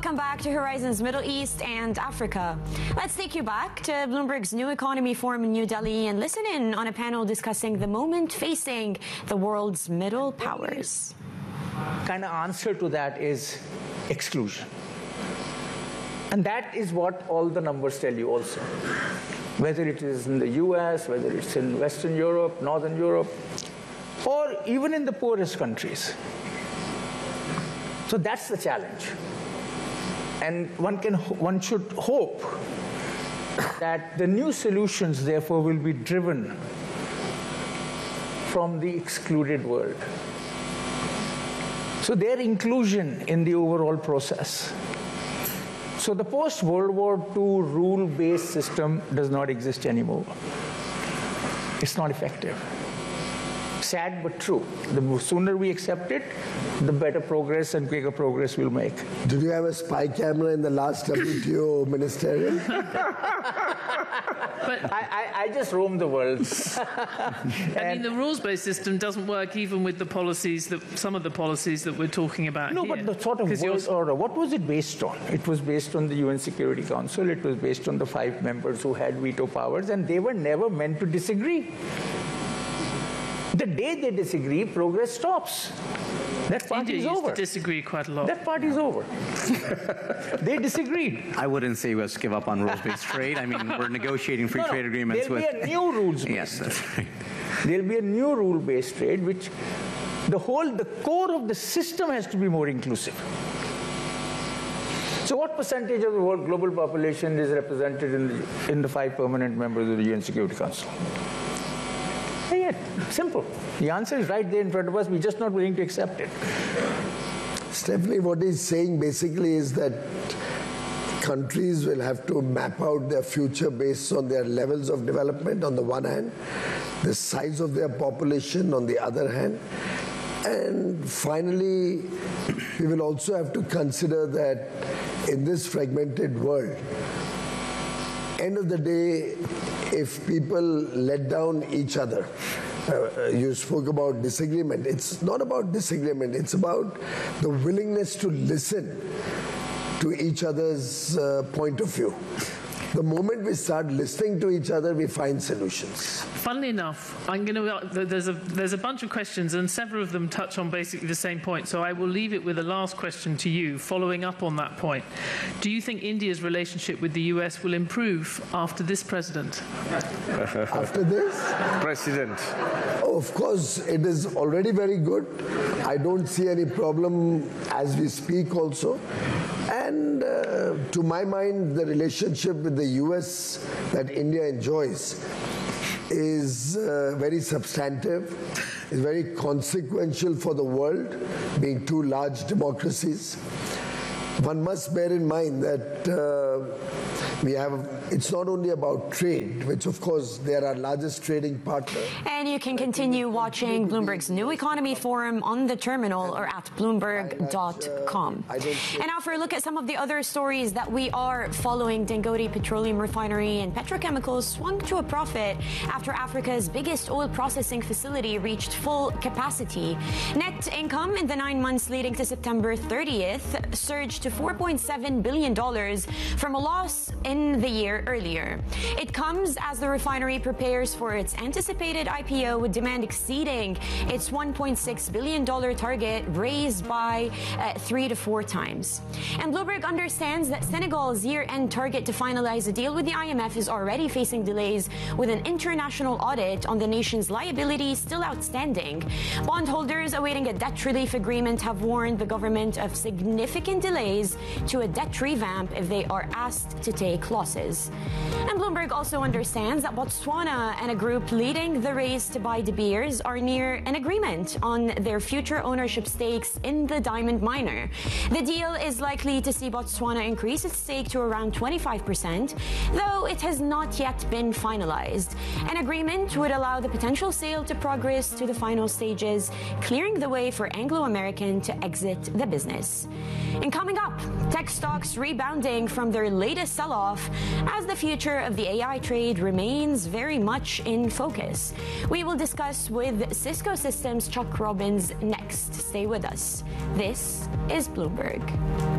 Welcome back to Horizons Middle East and Africa. Let's take you back to Bloomberg's New Economy Forum in New Delhi and listen in on a panel discussing the moment facing the world's middle powers. Kind of answer to that is exclusion. And that is what all the numbers tell you also. Whether it is in the US, whether it's in Western Europe, Northern Europe, or even in the poorest countries. So that's the challenge. And one should hope that the new solutions, therefore, will be driven from the excluded world. So their inclusion in the overall process. So the post-World War II rule-based system does not exist anymore. It's not effective. Sad but true. The sooner we accept it, the better progress and quicker progress we'll make. Did you have a spy camera in the last WTO ministerial? But I just roam the world. I mean, the rules-based system doesn't work even with the policies some of the policies that we're talking about No, here. but the sort of world order, what was it based on? It was based on the UN Security Council. It was based on the 5 members who had veto powers, and they were never meant to disagree. The day they disagree, progress stops. That party is over. India used to disagree quite a lot. That party is over. They disagreed. I wouldn't say let's give up on rules-based trade. I mean, we're negotiating free trade agreements with... There'll be a new rules-based Yes, that's right. There'll be a new rule-based trade, which the core of the system has to be more inclusive. So what percentage of the world global population is represented in the 5 permanent members of the UN Security Council? Yeah, simple. The answer is right there in front of us. We're just not willing to accept it. Stephanie, what he's saying basically is that countries will have to map out their future based on their levels of development on the one hand, the size of their population on the other hand, and finally, we will also have to consider that in this fragmented world, end of the day, if people let down each other, you spoke about disagreement. It's not about disagreement. It's about the willingness to listen to each other's point of view. The moment we start listening to each other, we find solutions. Funnily enough, there's a bunch of questions, and several of them touch on basically the same point. So I will leave it with a last question to you, following up on that point. Do you think India's relationship with the US will improve after this president? After this? President. Oh, of course, it is already very good. I don't see any problem as we speak also. And to my mind, the relationship with the US that India enjoys is very substantive, is very consequential for the world, being 2 large democracies. One must bear in mind that it's not only about trade, which of course they are our largest trading partner. And you can continue watching Bloomberg's New Economy Forum on the terminal or at Bloomberg.com. And now for a look at some of the other stories that we are following. Dangote Petroleum Refinery and Petrochemicals swung to a profit after Africa's biggest oil processing facility reached full capacity. Net income in the 9 months leading to September 30th surged to $4.7 billion from a loss in the year earlier. It comes as the refinery prepares for its anticipated IPO, with demand exceeding its $1.6 billion target, raised by 3 to 4 times. And Bloomberg understands that Senegal's year-end target to finalize a deal with the IMF is already facing delays, with an international audit on the nation's liabilities still outstanding. Bondholders awaiting a debt relief agreement have warned the government of significant delays to a debt revamp if they are asked to take losses. And Bloomberg also understands that Botswana and a group leading the race to buy De Beers are near an agreement on their future ownership stakes in the diamond miner. The deal is likely to see Botswana increase its stake to around 25%, though it has not yet been finalized. An agreement would allow the potential sale to progress to the final stages, clearing the way for Anglo American to exit the business. And coming up, tech stocks rebounding from their latest sell-off as the future of the AI trade remains very much in focus. We will discuss with Cisco Systems' Chuck Robbins next. Stay with us. This is Bloomberg.